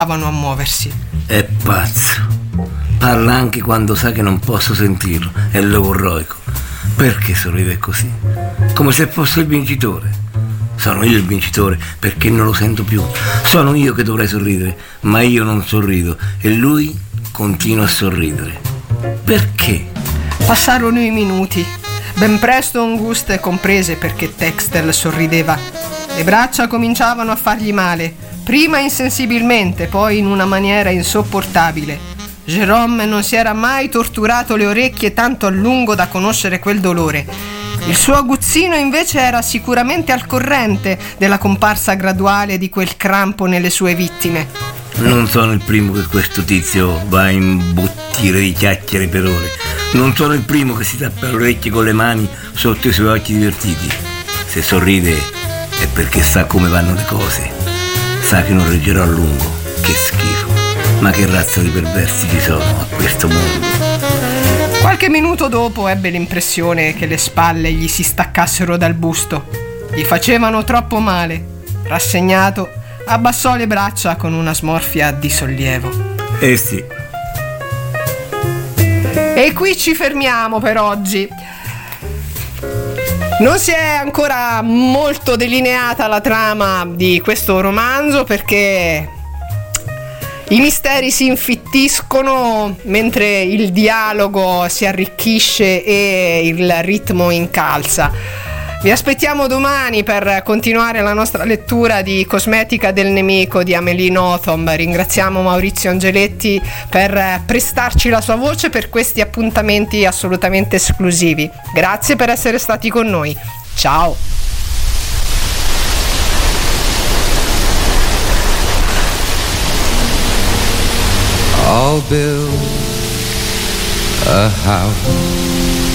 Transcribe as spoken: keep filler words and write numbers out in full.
a muoversi. È pazzo. Parla anche quando sa che non posso sentirlo. È logorroico. Perché sorride così? Come se fosse il vincitore. Sono io il vincitore perché non lo sento più. Sono io che dovrei sorridere, ma io non sorrido e lui continua a sorridere. Perché? Passarono i minuti. Ben presto Auguste comprese perché Texter sorrideva. Le braccia cominciavano a fargli male, prima insensibilmente, poi in una maniera insopportabile. Jérôme non si era mai torturato le orecchie tanto a lungo da conoscere quel dolore. Il suo aguzzino invece era sicuramente al corrente della comparsa graduale di quel crampo nelle sue vittime. Non sono il primo che questo tizio va a imbottire di chiacchiere per ore. Non sono il primo che si tappa le orecchie con le mani sotto i suoi occhi divertiti. Se sorride è perché sa come vanno le cose. Sa che non reggerò a lungo. Che schifo. Ma che razza di perversi ci sono a questo mondo. Qualche minuto dopo ebbe l'impressione che le spalle gli si staccassero dal busto. Gli facevano troppo male. Rassegnato, abbassò le braccia con una smorfia di sollievo. Eh sì. E qui ci fermiamo per oggi. Non si è ancora molto delineata la trama di questo romanzo perché i misteri si infittiscono mentre il dialogo si arricchisce e il ritmo incalza. Vi aspettiamo domani per continuare la nostra lettura di Cosmetica del nemico di Amélie Nothomb. Ringraziamo Maurizio Angeletti per prestarci la sua voce per questi appuntamenti assolutamente esclusivi. Grazie per essere stati con noi. Ciao! I'll build a house